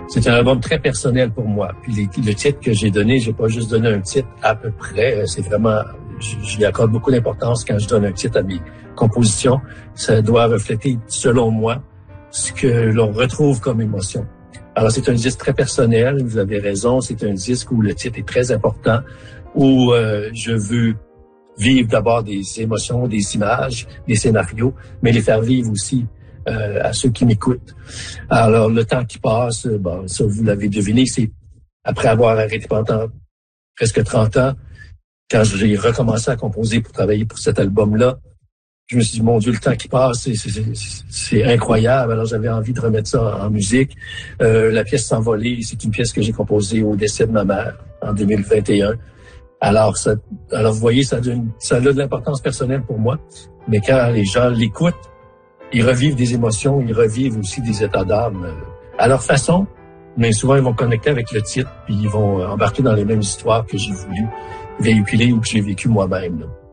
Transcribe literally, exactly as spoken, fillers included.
C'est un album très personnel pour moi. Puis les, le titre que j'ai donné, j'ai pas juste donné un titre à peu près. C'est vraiment, je, je lui accorde beaucoup d'importance quand je donne un titre à mes compositions. Ça doit refléter, selon moi, ce que l'on retrouve comme émotion. Alors, c'est un disque très personnel. Vous avez raison. C'est un disque où le titre est très important, où euh, je veux vivre d'abord des émotions, des images, des scénarios, mais les faire vivre aussi Euh, à ceux qui m'écoutent. Alors, le temps qui passe, bon, ça, vous l'avez deviné, c'est après avoir arrêté pendant presque trente ans, quand j'ai recommencé à composer pour travailler pour cet album-là, je me suis dit, mon Dieu, le temps qui passe, c'est, c'est, c'est, c'est incroyable. Alors, j'avais envie de remettre ça en, en musique. Euh, la pièce S'envoler, c'est une pièce que j'ai composée au décès de ma mère en deux mille vingt et un. Alors, ça, alors vous voyez, ça a, de, ça a de l'importance personnelle pour moi. Mais quand les gens l'écoutent, ils revivent des émotions, ils revivent aussi des états d'âme à leur façon, mais souvent ils vont connecter avec le titre, puis ils vont embarquer dans les mêmes histoires que j'ai voulu véhiculer ou que j'ai vécu moi-même, là.